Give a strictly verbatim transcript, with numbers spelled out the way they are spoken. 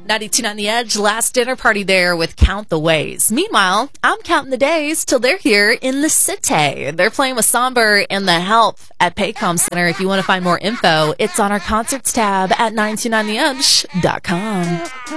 ninety-two point nine The Edge, last dinner party there with Count the Ways. Meanwhile, I'm counting the days till they're here in the city. They're playing with Somber and The Help at Paycom Center. If you want to find more info, it's on our concerts tab at nine two nine the edge dot com.